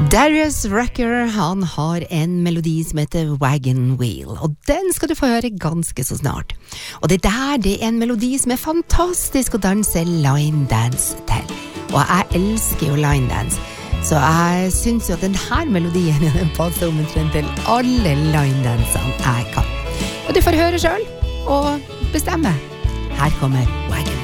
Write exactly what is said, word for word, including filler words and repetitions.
Darius Rucker, han har en melodi som heter Wagon Wheel, og den skal du få høre ganske så snart. Og det der, det er en melodi som er fantastisk å danse line dance til. Og jeg elsker jo line dance, så jeg synes jo at denne melodien den passer omtrent til alle line dansene jeg kan. Og du får høre selv, og bestemme. Her kommer Wagon